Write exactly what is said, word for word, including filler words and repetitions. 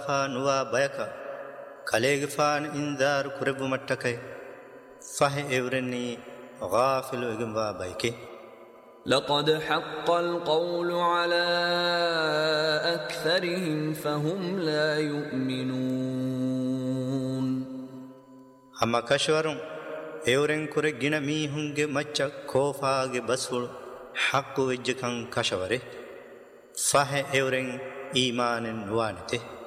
فانوا بيك كليغ فان انذار كرب متكي فه اورني غافل اغوا بيك لقد حق القول على أكثرهم فهم لا يؤمنون أما كشورون اورن كره گنا ميهونگه مچ كوفاگه بسول حق وجكن كشوره فه اورن ايمان وانته